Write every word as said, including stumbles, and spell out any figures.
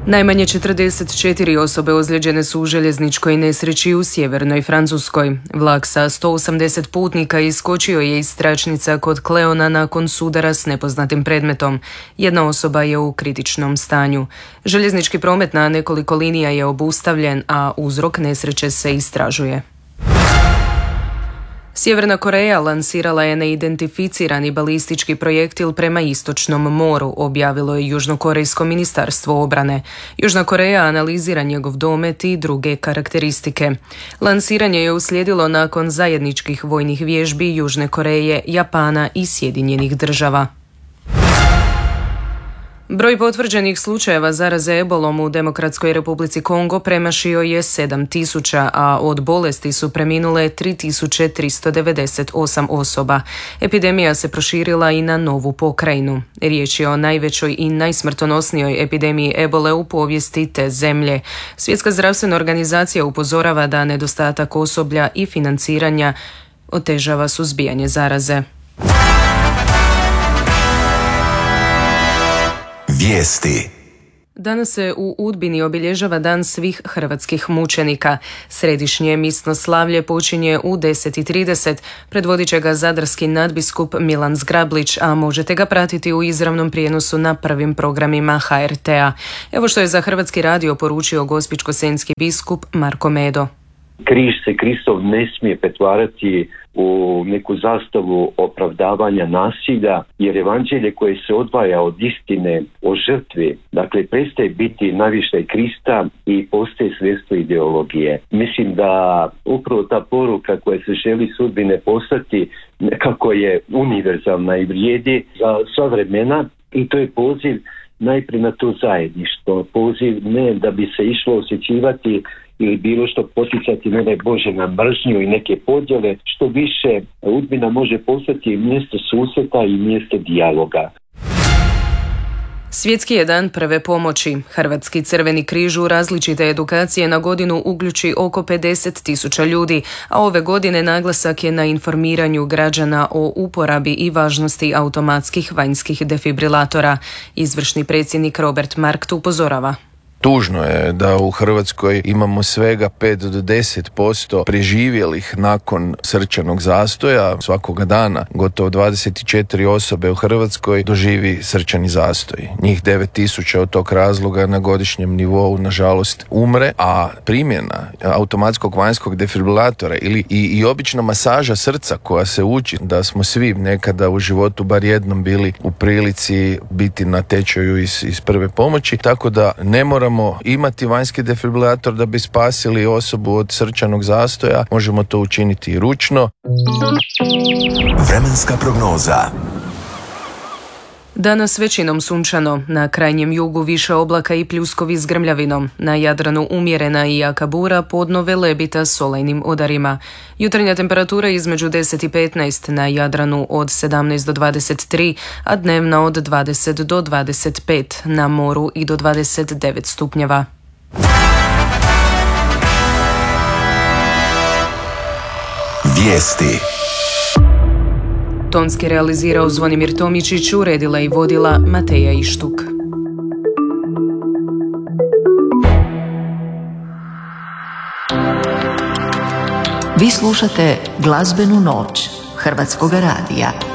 Najmanje četrdeset četiri osobe ozlijeđene su u željezničkoj nesreći u sjevernoj Francuskoj. Vlak sa sto osamdeset putnika iskočio je iz tračnica kod Kleona nakon sudara s nepoznatim predmetom. Jedna osoba je u kritičnom stanju. Željeznički promet na nekoliko linija je obustavljen, a uzrok nesreće se istražuje. Sjeverna Koreja lansirala je neidentificirani balistički projektil prema istočnom moru, objavilo je Južnokorejsko ministarstvo obrane. Južna Koreja analizira njegov domet i druge karakteristike. Lansiranje je uslijedilo nakon zajedničkih vojnih vježbi Južne Koreje, Japana i Sjedinjenih država. Broj potvrđenih slučajeva zaraze ebolom u Demokratskoj Republici Kongo premašio je sedam tisuća, a od bolesti su preminule tri tisuće tristo devedeset osam osoba. Epidemija se proširila i na novu pokrajinu. Riječ je o najvećoj i najsmrtonosnijoj epidemiji ebole u povijesti te zemlje. Svjetska zdravstvena organizacija upozorava da nedostatak osoblja i financiranja otežava suzbijanje zaraze. Vijesti. Danas se u Udbini obilježava Dan svih hrvatskih mučenika. Središnje misno slavlje počinje u deset i trideset. Predvodit će ga zadarski nadbiskup Milan Zgrablić, a možete ga pratiti u izravnom prijenosu na prvim programima ha er te-a. Evo što je za Hrvatski radio poručio gospićko-senjski biskup Marko Medo. Križ se Kristov ne smije pretvarati u neku zastavu opravdavanja nasilja, jer evanđelje koje se odvaja od istine o žrtvi, dakle prestaje biti navištaj Krista i postaje sredstvo ideologije. Mislim da upravo ta poruka koja se želi sudbine postati nekako je univerzalna i vrijedi za sva vremena, i to je poziv najprije na to zajedništvo, poziv ne da bi se išlo osjećivati ili bilo što poticati, ne daj Bože, na mržnju i neke podjele. Što više, Udbina može postati mjesto susreta i mjesto dijaloga. Svjetski je dan prve pomoći. Hrvatski Crveni križ u različite edukacije na godinu uključi oko pedeset tisuća ljudi, a ove godine naglasak je na informiranju građana o uporabi i važnosti automatskih vanjskih defibrilatora. Izvršni predsjednik Robert Markt upozorava. Tužno je da u Hrvatskoj imamo svega pet do deset posto preživjelih nakon srčanog zastoja. Svakoga dana gotovo dvadeset četiri osobe u Hrvatskoj doživi srčani zastoj. Njih devet tisuća od tog razloga na godišnjem nivou nažalost umre, a primjena automatskog vanjskog defibrilatora ili i, i obična masaža srca koja se uči, da smo svi nekada u životu bar jednom bili u prilici biti na tečaju iz, iz prve pomoći, tako da ne moramo imati vanjski defibrilator da bi spasili osobu od srčanog zastoja. Možemo to učiniti i ručno. Vremenska prognoza. Danas većinom sunčano, na krajnjem jugu više oblaka i pljuskovi s grmljavinom, na Jadranu umjerena i jaka bura, podno velebita s olajnim udarima. Jutarnja temperatura između deset i petnaest, na Jadranu od sedamnaest do dvadeset tri, a dnevna od dvadeset do dvadeset pet, na moru i do dvadeset devet stupnjeva. Vijesti. Tonski realizirao Zvonimir Tomičić, uredila i vodila Mateja Ištuk. Vi slušate Glazbenu noć Hrvatskoga radija.